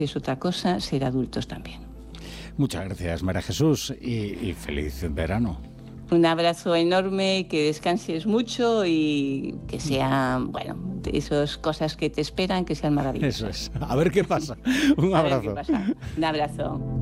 es otra cosa ser adultos también. Muchas gracias, María Jesús, y feliz verano. Un abrazo enorme, que descanses mucho y que sean, bueno, esas cosas que te esperan, que sean maravillosas. Eso es. A ver qué pasa. Un A ver qué abrazo. pasa. Un abrazo.